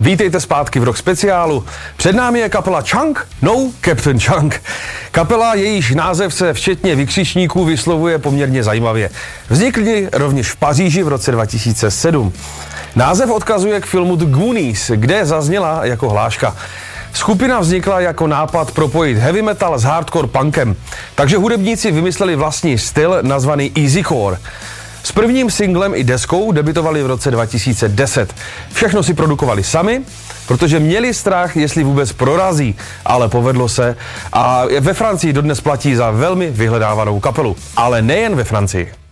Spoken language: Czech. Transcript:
Vítejte zpátky v Rock speciálu. Před námi je kapela Chunk, no Captain Chunk. Kapela, jejíž název se včetně vykřičníků vyslovuje poměrně zajímavě. Vznikly rovněž v Paříži v roce 2007. Název odkazuje k filmu The Goonies, kde zazněla jako hláška. Skupina vznikla jako nápad propojit heavy metal s hardcore punkem, takže hudebníci vymysleli vlastní styl nazvaný easycore. S prvním singlem i deskou debutovali v roce 2010. Všechno si produkovali sami, protože měli strach, jestli vůbec prorazí, ale povedlo se a ve Francii dodnes platí za velmi vyhledávanou kapelu. Ale nejen ve Francii.